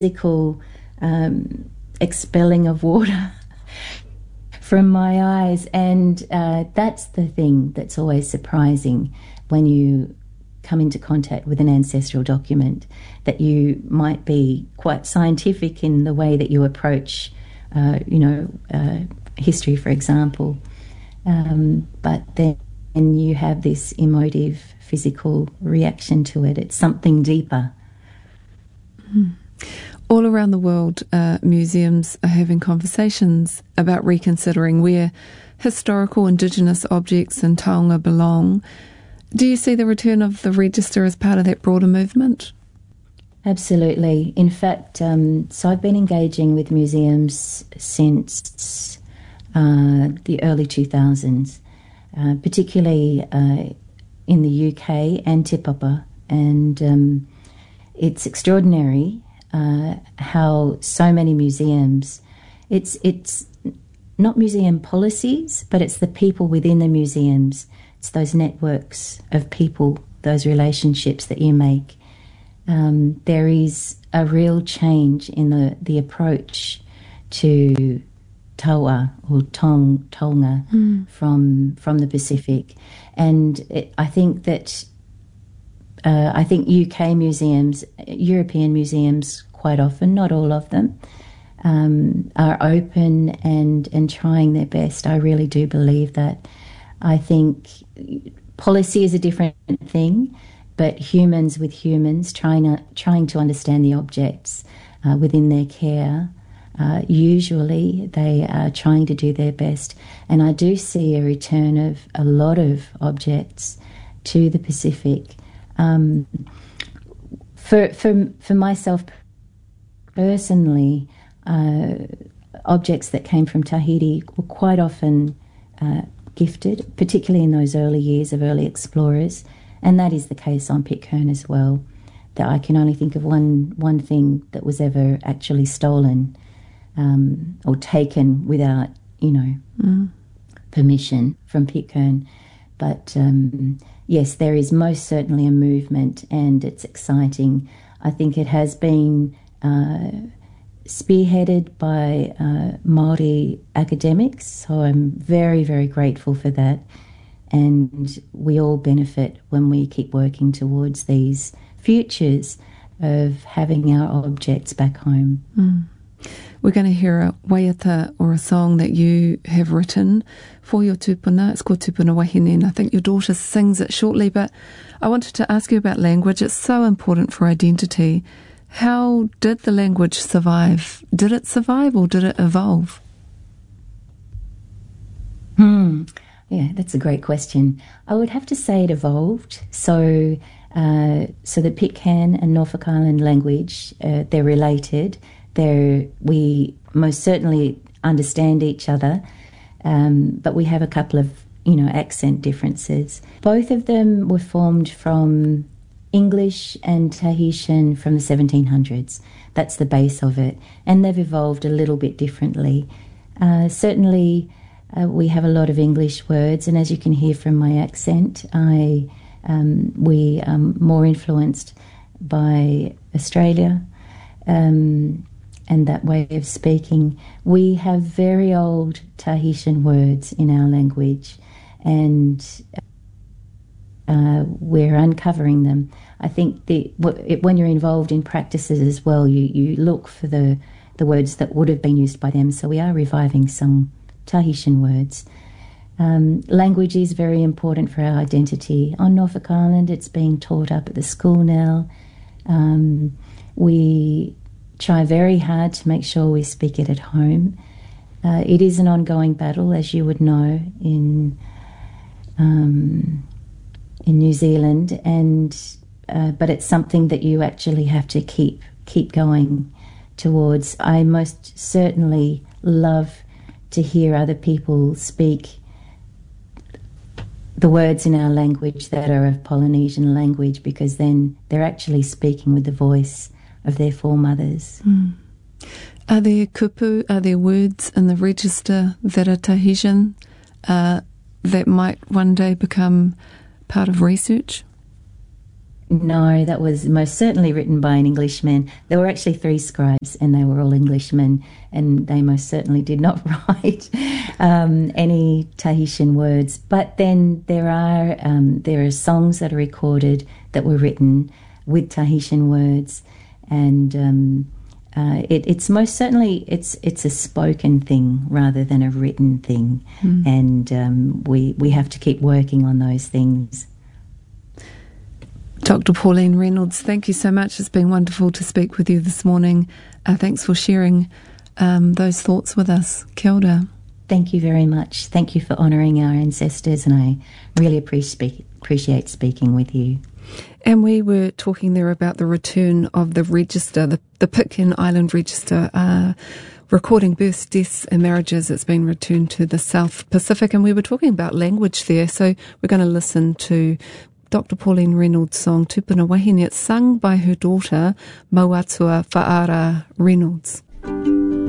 physical expelling of water from my eyes. And that's the thing that's always surprising when you come into contact with an ancestral document, that you might be quite scientific in the way that you approach, history, for example. But then you have this emotive, physical reaction to it. It's something deeper. All around the world, museums are having conversations about reconsidering where historical Indigenous objects in Taonga belong. Do you see the return of the register as part of that broader movement? Absolutely. In fact, so I've been engaging with museums since the early 2000s, particularly in the UK and Te Papa. And it's extraordinary how so many museums, it's not museum policies, but it's the people within the museums. It's those networks of people, those relationships that you make. There is a real change in the approach to taua or taonga from the Pacific. And I think that UK museums, European museums quite often, not all of them, are open and trying their best. I really do believe that. I think policy is a different thing, but humans with humans trying to understand the objects within their care, usually they are trying to do their best. And I do see a return of a lot of objects to the Pacific. For myself personally, objects that came from Tahiti were quite often gifted, particularly in those early years of early explorers, and that is the case on Pitcairn as well. That I can only think of one thing that was ever actually stolen or taken without, permission from Pitcairn. But yes, there is most certainly a movement, and it's exciting. I think it has been spearheaded by Māori academics, so I'm very, very grateful for that. And we all benefit when we keep working towards these futures of having our objects back home. We're going to hear a waiata or a song that you have written for your tupuna. It's called Tupuna Wahine, and I think your daughter sings it shortly. But I wanted to ask you about language. It's so important for identity. How did the language survive? Did it survive or did it evolve? Yeah, that's a great question. I would have to say it evolved. So the Pitcairn and Norfolk Island language, they're related. We most certainly understand each other, but we have a couple of, accent differences. Both of them were formed from English and Tahitian from the 1700s. That's the base of it. And they've evolved a little bit differently. Certainly, we have a lot of English words, and as you can hear from my accent, we are more influenced by Australia and that way of speaking. We have very old Tahitian words in our language, and we're uncovering them. I think when you're involved in practices as well, you look for the words that would have been used by them. So we are reviving some Tahitian words. Language is very important for our identity. On Norfolk Island, it's being taught up at the school now. We try very hard to make sure we speak it at home. It is an ongoing battle, as you would know, in New Zealand, but it's something that you actually have to keep going towards. I most certainly love to hear other people speak the words in our language that are of Polynesian language, because then they're actually speaking with the voice of their foremothers. Are there kupu, are there words in the register that are Tahitian that might one day become part of research? No, that was most certainly written by an Englishman. There were actually 3 scribes, and they were all Englishmen, and they most certainly did not write any Tahitian words. But then there are songs that are recorded that were written with Tahitian words, and it's most certainly it's a spoken thing rather than a written thing, and we have to keep working on those things. Dr. Pauline Reynolds, thank you so much. It's been wonderful to speak with you this morning. Thanks for sharing those thoughts with us. Kia ora. Thank you very much. Thank you for honouring our ancestors, and I really appreciate speaking with you. And we were talking there about the return of the register, the Pitcairn Island Register, recording births, deaths and marriages. It's been returned to the South Pacific, and we were talking about language there. So we're going to listen to Dr. Pauline Reynolds' song Tupuna Wahine. It's sung by her daughter, Mauatua Whaara Reynolds.